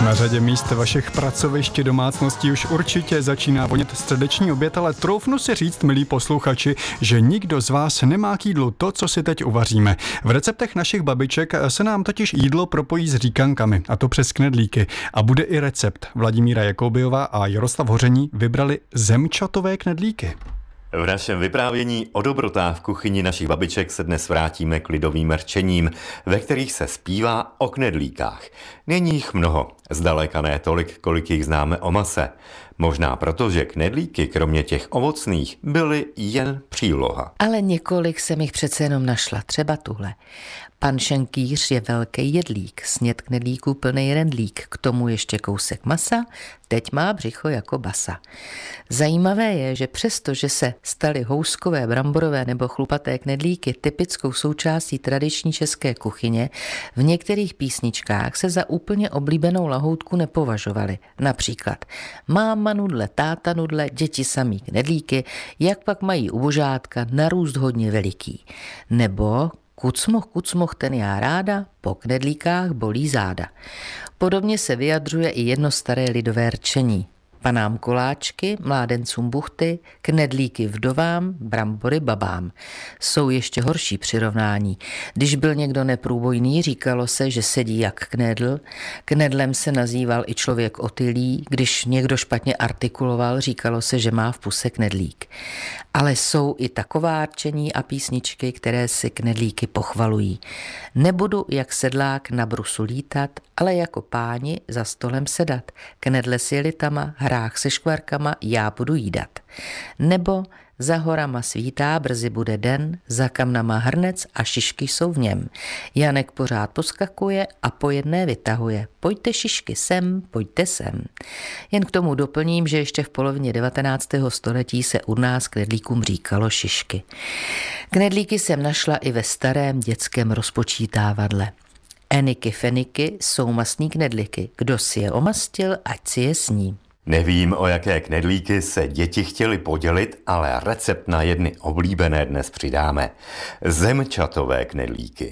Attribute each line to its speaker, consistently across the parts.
Speaker 1: Na řadě míst vašich pracovišť domácností už určitě začíná vonět středeční oběd, ale troufnu si říct, milí posluchači, že nikdo z vás nemá k jídlu to, co si teď uvaříme. V receptech našich babiček se nám totiž jídlo propojí s říkankami, a to přes knedlíky. A bude i recept. Vladimíra Jakoubějová a Jaroslav Hoření vybrali zemčatové knedlíky.
Speaker 2: V našem vyprávění o dobrotách v kuchyni našich babiček se dnes vrátíme k lidovým rčením, ve kterých se zpívá o knedlíkách. Není jich mnoho, zdaleka ne tolik, kolik jich známe o mase. Možná proto, že knedlíky, kromě těch ovocných, byly jen příloha.
Speaker 3: Ale několik jsem jich přece jenom našla, třeba tuhle. Pan Šenkýř je velký jedlík, sněd knedlíků plný rendlík, k tomu ještě kousek masa, teď má břicho jako basa. Zajímavé je, že přesto, že se staly houskové, bramborové nebo chlupaté knedlíky typickou součástí tradiční české kuchyně, v některých písničkách se za úplně oblíbenou lahoutku nepovažovaly. Například máma nudle, táta nudle, děti samý knedlíky, jak pak mají u božátka narůst hodně veliký. Nebo kucmoch, ten já ráda, po knedlíkách bolí záda. Podobně se vyjadřuje i jedno staré lidové rčení. Panám koláčky, mládencům buchty, knedlíky vdovám, brambory babám. Jsou ještě horší přirovnání. Když byl někdo neprůbojný, říkalo se, že sedí jak knedl. Knedlem se nazýval i člověk otylý. Když někdo špatně artikuloval, říkalo se, že má v puse knedlík. Ale jsou i taková rčení a písničky, které si knedlíky pochvalují. Nebudu jak sedlák na brusu lítat, ale jako páni za stolem sedat. Knedle s jelitama, hrách se škvarkama, já budu jídat. Nebo za horama svítá, brzy bude den, za kamnama hrnec a šišky jsou v něm. Janek pořád poskakuje a po jedné vytahuje. Pojďte šišky sem, pojďte sem. Jen k tomu doplním, že ještě v polovině 19. století se u nás knedlíkům říkalo šišky. Knedlíky jsem našla i ve starém dětském rozpočítávadle. Eniky feniky jsou mastný knedlíky. Kdo si je omastil, ať si je sní.
Speaker 2: Nevím, o jaké knedlíky se děti chtěli podělit, ale recept na jedny oblíbené dnes přidáme. Zemčatové knedlíky.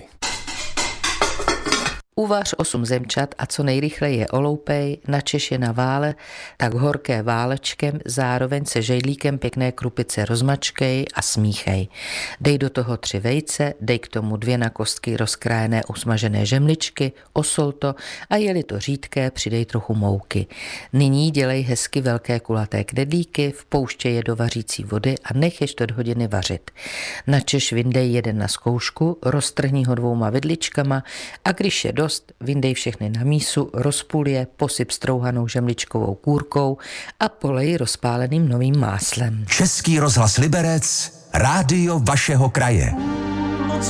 Speaker 3: Uvař 8 zemčat a co nejrychleji je oloupej, načeš je na vále, tak horké válečkem, zároveň se žejdlíkem pěkné krupice rozmačkej a smíchej. Dej do toho 3 vejce, dej k tomu 2 na kostky rozkrájené usmažené žemličky, osol to a je-li to řídké, přidej trochu mouky. Nyní dělej hezky velké kulaté knedlíky, vpouštěj je do vařící vody a nech je 4 hodiny vařit. Načeš vyndej jeden na zkoušku, roztrhni ho 2 vidličkama a když je vyndej všechny na mísu, rozpůl je, posyp strouhanou žemličkovou kůrkou a polej rozpáleným novým máslem.
Speaker 4: Český rozhlas Liberec, rádio vašeho kraje.